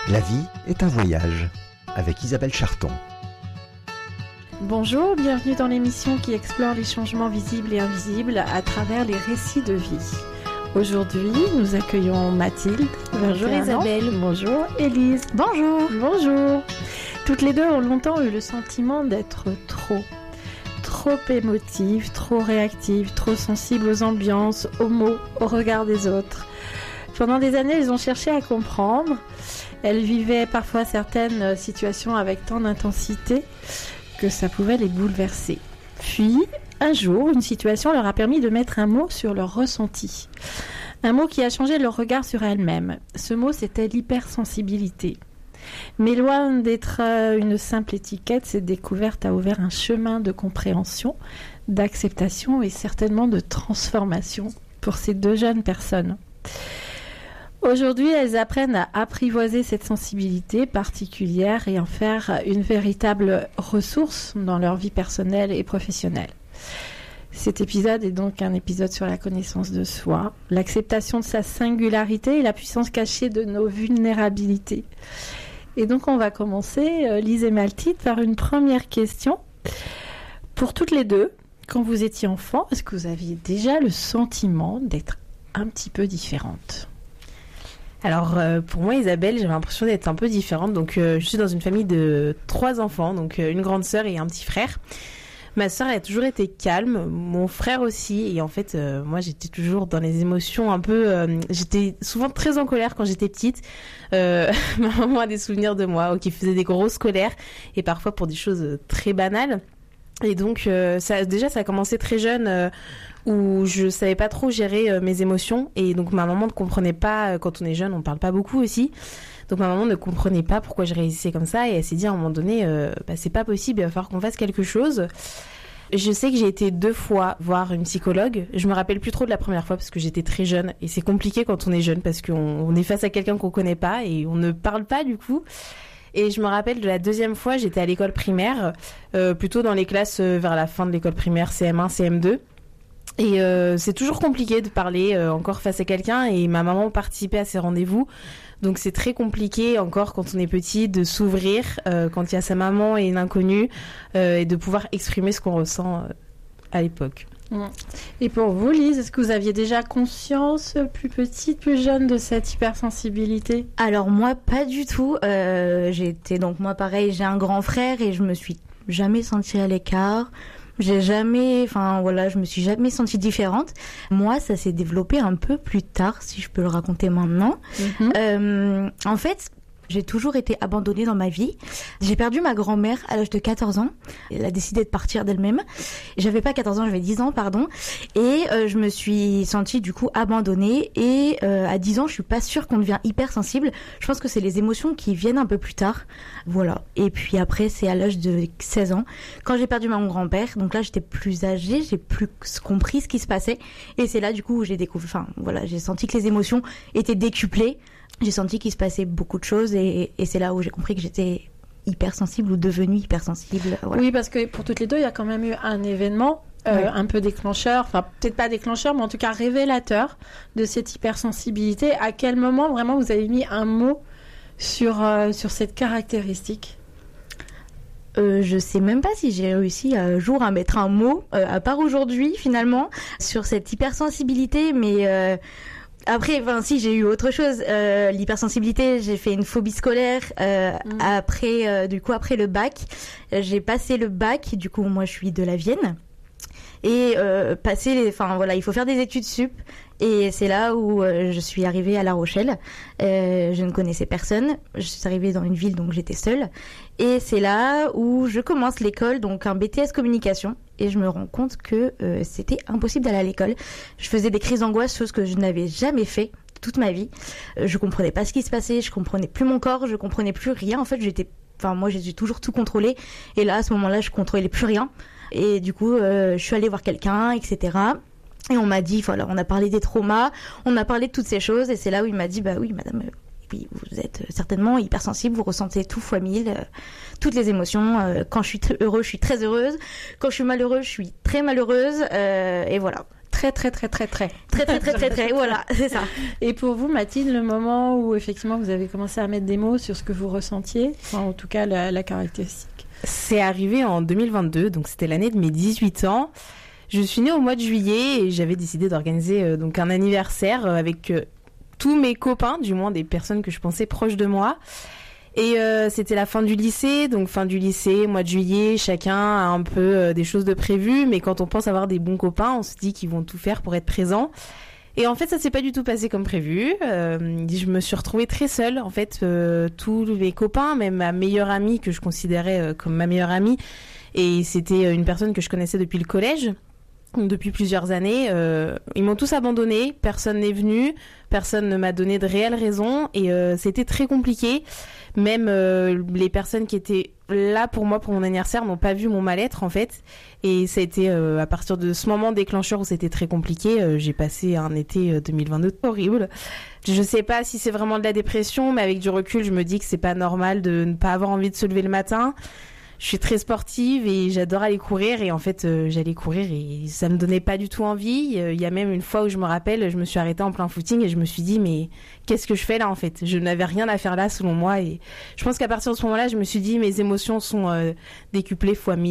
La vie est un voyage, avec Isabelle Charton. Bonjour, bienvenue dans l'émission qui explore les changements visibles et invisibles à travers les récits de vie. Aujourd'hui, nous accueillons Mathilde. Bonjour Isabelle. Bonjour Élise. Bonjour. Bonjour. Toutes les deux ont longtemps eu le sentiment d'être trop émotives, trop réactives, trop sensibles aux ambiances, aux mots, au regard des autres. Pendant des années, elles ont cherché à comprendre. Elles vivaient parfois certaines situations avec tant d'intensité que ça pouvait les bouleverser. Puis, un jour, une situation leur a permis de mettre un mot sur leur ressenti. Un mot qui a changé leur regard sur elles-mêmes. Ce mot, c'était l'hypersensibilité. Mais loin d'être une simple étiquette, cette découverte a ouvert un chemin de compréhension, d'acceptation et certainement de transformation pour ces deux jeunes personnes. Aujourd'hui, elles apprennent à apprivoiser cette sensibilité particulière et en faire une véritable ressource dans leur vie personnelle et professionnelle. Cet épisode est donc un épisode sur la connaissance de soi, l'acceptation de sa singularité et la puissance cachée de nos vulnérabilités. Et donc on va commencer, Lise et Mathilde, par une première question. Pour toutes les deux, quand vous étiez enfant, est-ce que vous aviez déjà le sentiment d'être un petit peu différente ? Alors pour moi Isabelle, j'avais l'impression d'être un peu différente. Donc je suis dans une famille de 3 enfants, donc une grande sœur et un petit frère. Ma sœur a toujours été calme, mon frère aussi, et en fait moi j'étais toujours dans les émotions un peu, j'étais souvent très en colère quand j'étais petite. Ma maman a des souvenirs de moi qui faisait des grosses colères et parfois pour des choses très banales. Et donc ça a commencé très jeune où je savais pas trop gérer mes émotions et donc ma maman ne comprenait pas, quand on est jeune on parle pas beaucoup aussi, donc ma maman ne comprenait pas pourquoi je réagissais comme ça et elle s'est dit à un moment donné c'est pas possible, il va falloir qu'on fasse quelque chose. Je sais que j'ai été 2 fois voir une psychologue. Je me rappelle plus trop de la première fois parce que j'étais très jeune et c'est compliqué quand on est jeune parce qu'on est face à quelqu'un qu'on connaît pas et on ne parle pas du coup. Et je me rappelle de la 2e fois, j'étais à l'école primaire, plutôt dans les classes vers la fin de l'école primaire, CM1, CM2. Et c'est toujours compliqué de parler encore face à quelqu'un et ma maman participait à ces rendez-vous. Donc c'est très compliqué encore quand on est petit de s'ouvrir quand il y a sa maman et une inconnue et de pouvoir exprimer ce qu'on ressent à l'époque. Et pour vous, Lise, est-ce que vous aviez déjà conscience, plus petite, plus jeune, de cette hypersensibilité ? Alors moi, pas du tout. Moi pareil, j'ai un grand frère et je me suis jamais sentie à l'écart. Je me suis jamais sentie différente. Moi, ça s'est développé un peu plus tard, si je peux le raconter maintenant. En fait, j'ai toujours été abandonnée dans ma vie. J'ai perdu ma grand-mère à l'âge de 14 ans. Elle a décidé de partir d'elle-même. J'avais pas 14 ans, j'avais 10 ans, pardon. Et je me suis sentie du coup abandonnée. Et à 10 ans, je suis pas sûre qu'on devient hypersensible. Je pense que c'est les émotions qui viennent un peu plus tard. Voilà. Et puis après, c'est à l'âge de 16 ans, quand j'ai perdu mon grand-père. Donc là, j'étais plus âgée, j'ai plus compris ce qui se passait. Et c'est là du coup où j'ai senti que les émotions étaient décuplées. J'ai senti qu'il se passait beaucoup de choses et c'est là où j'ai compris que j'étais hypersensible ou devenue hypersensible. Voilà. Oui, parce que pour toutes les deux, il y a quand même eu un événement un peu déclencheur, enfin peut-être pas déclencheur, mais en tout cas révélateur de cette hypersensibilité. À quel moment vraiment vous avez mis un mot sur cette caractéristique ? Je sais même pas si j'ai réussi un jour à mettre un mot, à part aujourd'hui finalement, sur cette hypersensibilité, mais... Après, si j'ai eu autre chose, l'hypersensibilité, j'ai fait une phobie scolaire. Après le bac, j'ai passé le bac. Du coup, moi, je suis de la Vienne. Et il faut faire des études sup. Et c'est là où je suis arrivée à La Rochelle. Je ne connaissais personne. Je suis arrivée dans une ville, donc j'étais seule. Et c'est là où je commence l'école, donc un BTS communication. Et je me rends compte que c'était impossible d'aller à l'école. Je faisais des crises d'angoisse, chose que je n'avais jamais fait toute ma vie. Je comprenais pas ce qui se passait, je comprenais plus mon corps, je comprenais plus rien. En fait, moi, j'ai toujours tout contrôlé. Et là, à ce moment-là, je contrôlais plus rien. Et du coup, je suis allée voir quelqu'un, etc. Et on m'a dit, on a parlé des traumas, on a parlé de toutes ces choses. Et c'est là où il m'a dit, oui, madame, oui, vous êtes certainement hypersensible, vous ressentez tout fois 1000, toutes les émotions. Quand je suis heureuse, je suis très heureuse. Quand je suis malheureuse, je suis très malheureuse. Et voilà. très. Voilà, c'est ça. Et pour vous, Mathilde, le moment où effectivement vous avez commencé à mettre des mots sur ce que vous ressentiez, enfin en tout cas la caractéristique. C'est arrivé en 2022, donc c'était l'année de mes 18 ans. Je suis née au mois de juillet et j'avais décidé d'organiser donc un anniversaire avec tous mes copains, du moins des personnes que je pensais proches de moi. Et c'était la fin du lycée, donc fin du lycée, mois de juillet, chacun a un peu des choses de prévues, mais quand on pense avoir des bons copains, on se dit qu'ils vont tout faire pour être présents. Et en fait, ça s'est pas du tout passé comme prévu. Je me suis retrouvée très seule. En fait, tous mes copains, même ma meilleure amie que je considérais comme ma meilleure amie, et c'était une personne que je connaissais depuis le collège, depuis plusieurs années, ils m'ont tous abandonnée. Personne n'est venu, personne ne m'a donné de réelles raisons, et c'était très compliqué. Même les personnes qui étaient là pour moi pour mon anniversaire n'ont pas vu mon mal-être en fait, et ça a été à partir de ce moment déclencheur où c'était très compliqué. J'ai passé un été 2022 horrible. Je sais pas si c'est vraiment de la dépression, mais avec du recul je me dis que c'est pas normal de ne pas avoir envie de se lever le matin. Je suis très sportive et j'adore aller courir, et en fait j'allais courir et ça me donnait pas du tout envie. Il y a même une fois où je me rappelle, je me suis arrêtée en plein footing et je me suis dit mais qu'est-ce que je fais là en fait ? Je n'avais rien à faire là selon moi, et je pense qu'à partir de ce moment-là je me suis dit mes émotions sont décuplées fois 1000.